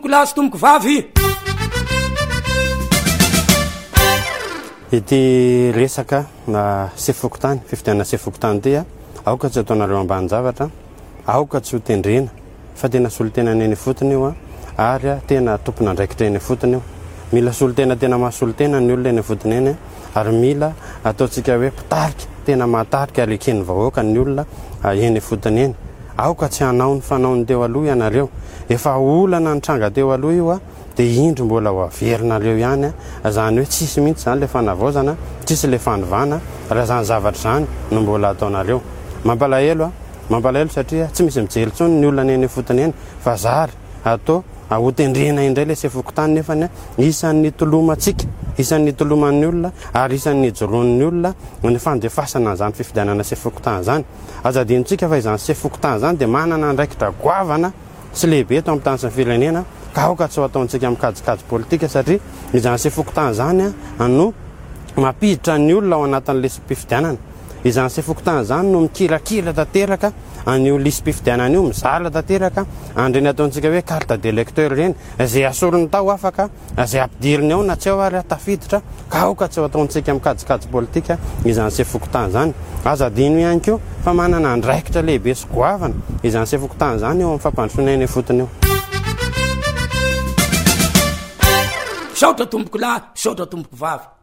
lazo tomboko vavy ity resaka na sefokotany fifidianana sefokotany ty a aoka tsy ataonareo ambany-javatra aoka tsy ho tendrena fa tena solotena neny fotony io a ary a tena tompona andraikitra eny fotony io mila solotena tena mahasolotena ny olona eny fotony eny ary mila ataontsika hoe pitarika tena mahatarika ary ekeny vahoaka ny olona eny fotony eny aoka tsy hanao ny fanaony teo aloha ianareo efa olana ny tranga teo aloha io a dia indro mbola ho averinareo ihany a zany hoe tsisy mihitsy zany le fanavaozana tsisy le fanovana raha zany zavatra zany no mbola ataonareo mampalahelo satria tsy misy mijery tsony ny olona eny fotony eny fa zary atao hotendrena indray le sefokotany nefany isan'ny tolomatsika isan'ny toloman'ny olona ary isan'ny joron'ny olona ny fandefasana zany fifidianana sefokotany zany azadintsika fa izany sefokotany zany dia manana andraikitra goavana sy lehibe eto amin'ny tany sy ny firenena ka aoka tsy ho ataontsika amin'ny kajikajy politika satria izany sefokotany zany no mampiditra ny olona ao anatin'le mpifidianana izany sefokotany zany no mikirakira tanteraka an'io lisy mpifidianana io mizala tanteraka andreny ataontsika hoe carte d'électeur reny zay asorony tao afaka zay ampidiriny ao na tsy ao ary tafiditra ka aoka tsy ho ataontsika amin'ny kajikajy politika izany sefokotany zany azadino ihany ko fa manana andraikitra lehibe sy goavana izany sefokotany zany eo amin'ny fampandrosoana eny fotony eo saotra tomboko lahy saotra tomboko vavy